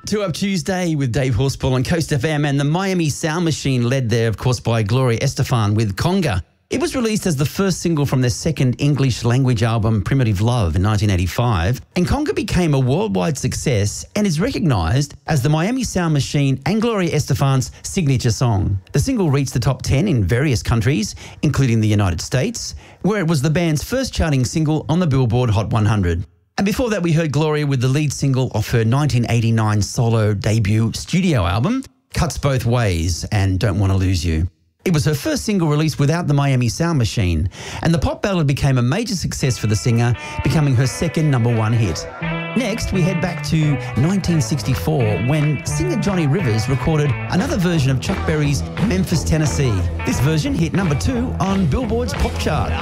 Two Up Tuesday with Dave Horspool on Coast FM, and the Miami Sound Machine, led there, of course, by Gloria Estefan with Conga. It was released as the first single from their second English language album, Primitive Love, in 1985, and Conga became a worldwide success and is recognised as the Miami Sound Machine and Gloria Estefan's signature song. The single reached the top 10 in various countries, including the United States, where it was the band's first charting single on the Billboard Hot 100. And before that, we heard Gloria with the lead single off her 1989 solo debut studio album, Cuts Both Ways and Don't Want to Lose You. It was her first single released without the Miami Sound Machine, and the pop ballad became a major success for the singer, becoming her second #1 hit. Next, we head back to 1964 when singer Johnny Rivers recorded another version of Chuck Berry's Memphis, Tennessee. This version hit #2 on Billboard's pop chart.